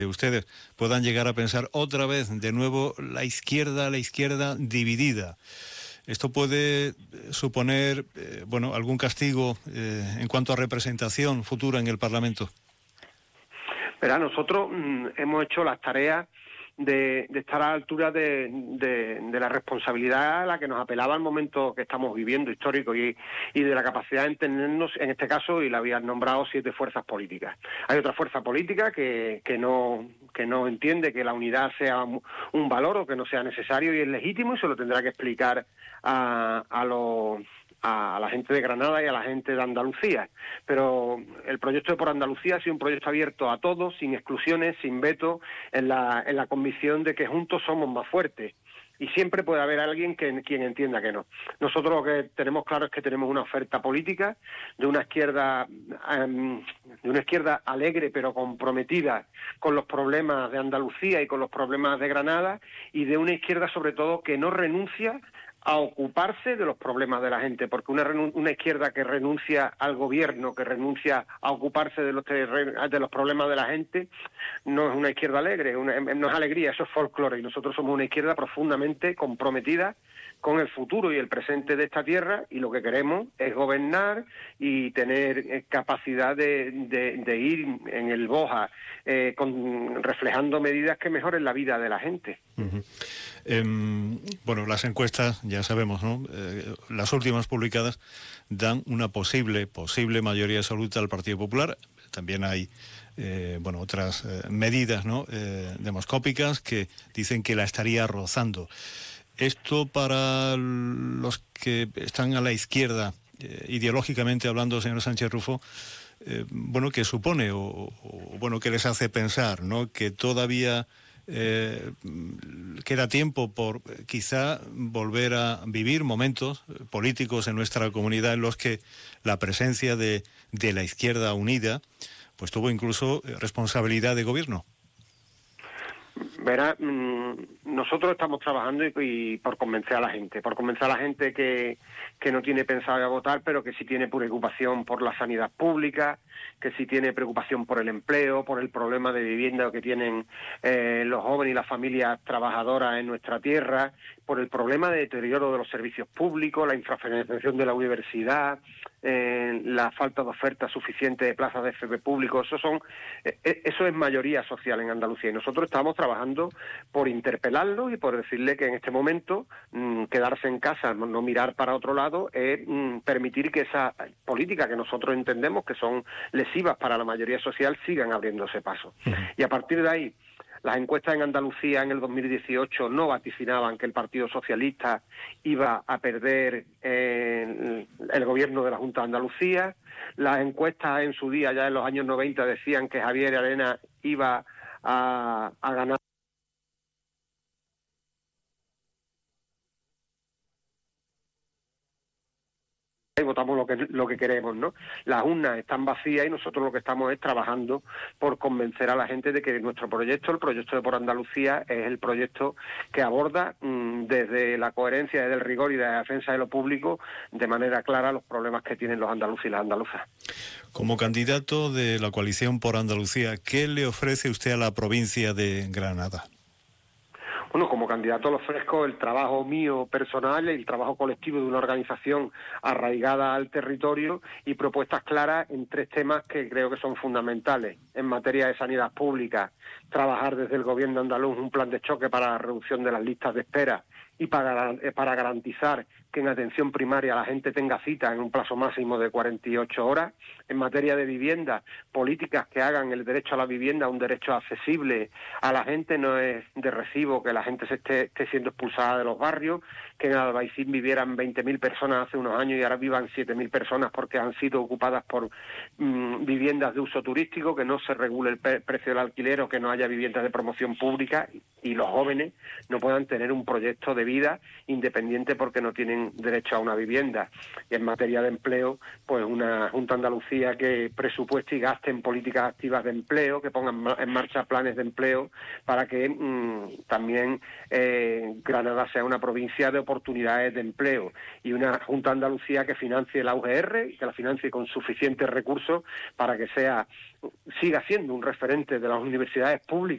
ustedes puedan llegar a pensar otra vez de nuevo la izquierda dividida. ¿Esto puede suponer algún castigo en cuanto a representación futura en el Parlamento? Verá, nosotros hemos hecho las tareas de estar a la altura de la responsabilidad a la que nos apelaba el momento que estamos viviendo, histórico, y de la capacidad de entendernos, en este caso, y la habían nombrado 7 fuerzas políticas. Hay otra fuerza política que no entiende que la unidad sea un valor o que no sea necesario y es legítimo, y se lo tendrá que explicar a la gente de Granada y a la gente de Andalucía. Pero el proyecto de Por Andalucía ha sido un proyecto abierto a todos, sin exclusiones, sin veto, en la convicción de que juntos somos más fuertes. Y siempre puede haber alguien quien entienda que no. Nosotros lo que tenemos claro es que tenemos una oferta política de una izquierda alegre pero comprometida con los problemas de Andalucía y con los problemas de Granada, y de una izquierda sobre todo que no renuncia a ocuparse de los problemas de la gente, porque una izquierda que renuncia al gobierno, que renuncia a ocuparse de los problemas de la gente, no es una izquierda alegre, no es alegría, eso es folclore, y nosotros somos una izquierda profundamente comprometida con el futuro y el presente de esta tierra, y lo que queremos es gobernar y tener capacidad de ir en el Boja, reflejando medidas que mejoren la vida de la gente. Uh-huh. Las encuestas, ya sabemos, ¿no? Las últimas publicadas dan una posible mayoría absoluta al Partido Popular. También hay otras medidas, ¿no? Demoscópicas que dicen que la estaría rozando. Esto para los que están a la izquierda, ideológicamente hablando, señor Sánchez Rufo, ¿qué supone o qué les hace pensar, ¿no? Que todavía queda tiempo por quizá volver a vivir momentos políticos en nuestra comunidad en los que la presencia de la izquierda unida pues tuvo incluso responsabilidad de gobierno? Verá, nosotros estamos trabajando y por convencer a la gente que no tiene pensado ir a votar, pero que sí tiene preocupación por la sanidad pública, que sí tiene preocupación por el empleo, por el problema de vivienda que tienen los jóvenes y las familias trabajadoras en nuestra tierra, por el problema de deterioro de los servicios públicos, la infrafinanciación de la universidad, la falta de oferta suficiente de plazas de FP público. Eso es mayoría social en Andalucía, y nosotros estamos trabajando por interpelarlo y por decirle que en este momento quedarse en casa, no mirar para otro lado, es permitir que esa política que nosotros entendemos que son lesivas para la mayoría social sigan abriéndose paso. Y a partir de ahí, las encuestas en Andalucía en el 2018 no vaticinaban que el Partido Socialista iba a perder el gobierno de la Junta de Andalucía. Las encuestas en su día, ya en los años 90, decían que Javier Arena iba a ganar. Y votamos lo que queremos, ¿no? Las urnas están vacías y nosotros lo que estamos es trabajando por convencer a la gente de que nuestro proyecto, el proyecto de Por Andalucía, es el proyecto que aborda desde la coherencia, desde el rigor y de la defensa de lo público de manera clara los problemas que tienen los andaluces y las andaluzas. Como candidato de la coalición Por Andalucía, ¿qué le ofrece usted a la provincia de Granada? Bueno, como candidato le ofrezco el trabajo mío personal, el trabajo colectivo de una organización arraigada al territorio y propuestas claras en 3 temas que creo que son fundamentales. En materia de sanidad pública, trabajar desde el gobierno andaluz un plan de choque para la reducción de las listas de espera y para garantizar que en atención primaria la gente tenga cita en un plazo máximo de 48 horas. En materia de vivienda, políticas que hagan el derecho a la vivienda un derecho accesible a la gente. No es de recibo que la gente se esté siendo expulsada de los barrios, que en Albaicín vivieran 20.000 personas hace unos años y ahora vivan 7.000 personas porque han sido ocupadas por viviendas de uso turístico, que no se regule el precio del alquiler o que no haya viviendas de promoción pública, y los jóvenes no puedan tener un proyecto de vida independiente porque no tienen derecho a una vivienda. Y en materia de empleo, pues una Junta de Andalucía que presupueste y gaste en políticas activas de empleo, que pongan en marcha planes de empleo para que también Granada sea una provincia de oportunidades de empleo, y una Junta de Andalucía que financie la UGR y que la financie con suficientes recursos para que siga siendo un referente de las universidades públicas